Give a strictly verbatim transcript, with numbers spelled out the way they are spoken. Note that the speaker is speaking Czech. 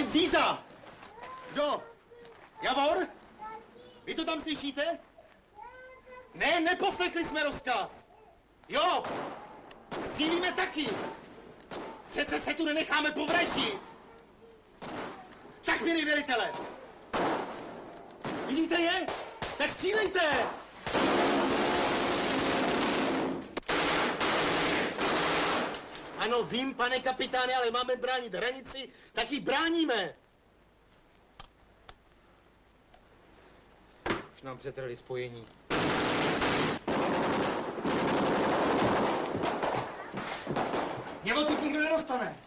Sergeant Cíza! Kdo? Javor? Vy to tam slyšíte? Ne, neposlechli jsme rozkaz. Jo, střílíme taky. Přece se tu nenecháme povraždit. Tak, milí velitele. Vidíte je? Tak střílejte! Ano, vím, pane kapitáne, ale máme bránit hranici, tak ji bráníme. Už nám přetrhli spojení. Mě odsud nikdo nedostane.